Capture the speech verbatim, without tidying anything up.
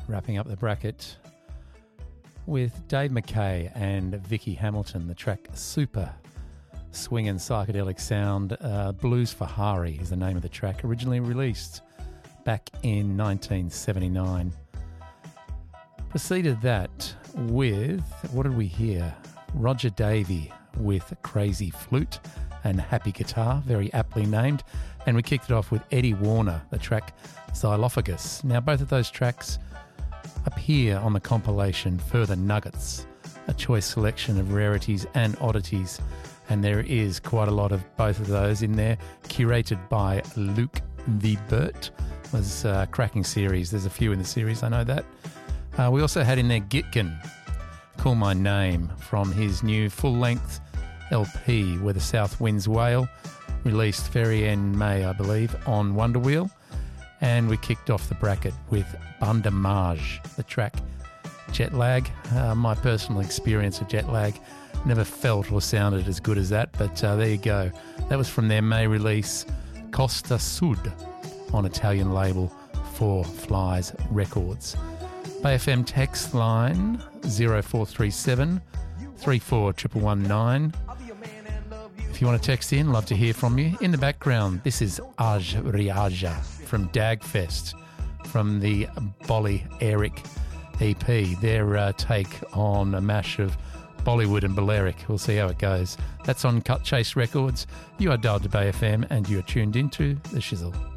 Wrapping up the bracket with Dave McKay and Vicky Hamilton, the track Super. Swing and psychedelic sound. Uh, Blues for Hari is the name of the track, originally released back in nineteen seventy-nine. Preceded that with, what did we hear? Roger Davey with Crazy Flute and Happy Guitar, very aptly named. And we kicked it off with Eddie Warner, the track Xylophagus. Now, both of those tracks appear on the compilation Further Nuggets, a choice selection of rarities and oddities. And there is quite a lot of both of those in there, curated by Luke Vibert. It was a cracking series. There's a few in the series, I know that. Uh, we also had in there Gitkin, Call My Name, from his new full-length L P, Where the South Winds Wail, released very end May, I believe, on Wonder Wheel. And we kicked off the bracket with Bandamage, the track Jet Lag. Uh, my personal experience of jet lag, never felt or sounded as good as that, but uh, there you go. That was from their May release, Costa Sud, on Italian label Four Flies Records. Bay F M text line zero four three seven, three four one one one nine. If you want to text in, love to hear from you. In the background, this is Aj Riaja from Dagfest, from the Bolly Eric E P, their uh, take on a mash of Bollywood and Balearic. We'll see how it goes. That's on Cut Chase Records. You are dialed to Bay F M and you are tuned into The Shizzle.